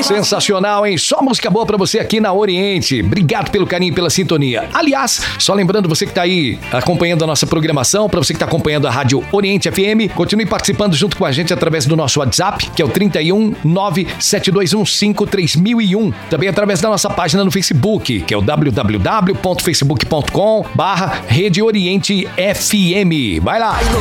Sensacional, hein? Só música boa pra você aqui na Oriente. Obrigado pelo carinho e pela sintonia. Aliás, só lembrando você que tá aí acompanhando a nossa programação, pra você que tá acompanhando a Rádio Oriente FM, continue participando junto com a gente através do nosso WhatsApp, que é o 31 97215 3001. Também através da nossa página no Facebook, que é o www.facebook.com/Rede Oriente FM. Vai lá!